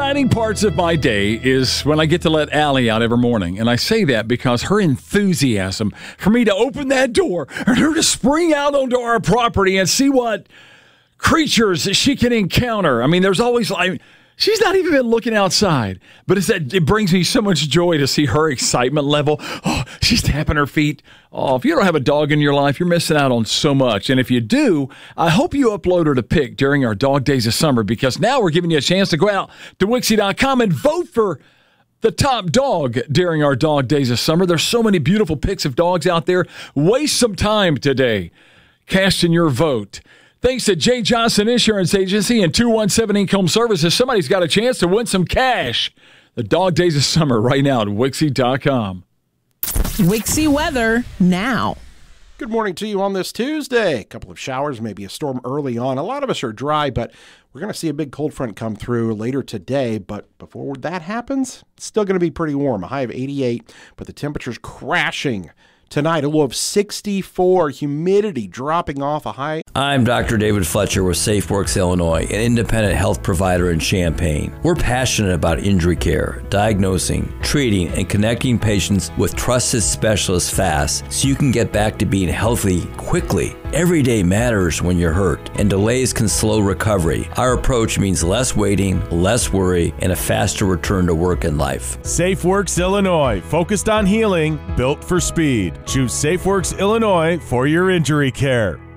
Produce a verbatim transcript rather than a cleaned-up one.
exciting parts of my day is when I get to let Allie out every morning. And I say that because her enthusiasm for me to open that door and her to spring out onto our property and see what creatures she can encounter. I mean, there's always like... She's not even been looking outside, but it's that it brings me so much joy to see her excitement level. Oh, she's tapping her feet. Oh, if you don't have a dog in your life, you're missing out on so much. And if you do, I hope you uploaded a pic during our Dog Days of Summer, because now we're giving you a chance to go out to Wixie dot com and vote for the top dog during our Dog Days of Summer. There's so many beautiful pics of dogs out there. Waste some time today casting your vote. Thanks to Jay Johnson Insurance Agency and two one seven Income Services, somebody's got a chance to win some cash. The Dog Days of Summer right now at Wixie dot com. Wixie weather now. Good morning to you on this Tuesday. A couple of showers, maybe a storm early on. A lot of us are dry, but we're going to see a big cold front come through later today. But before that happens, it's still going to be pretty warm. A high of eighty-eight, but the temperature's crashing. Tonight, a low of sixty-four, humidity dropping off a high. I'm Doctor David Fletcher with SafeWorks Illinois, an independent health provider in Champaign. We're passionate about injury care, diagnosing, treating, and connecting patients with trusted specialists fast so you can get back to being healthy quickly. Every day matters when you're hurt, and delays can slow recovery. Our approach means less waiting, less worry, and a faster return to work and life. SafeWorks Illinois, focused on healing, built for speed. Choose SafeWorks Illinois for your injury care.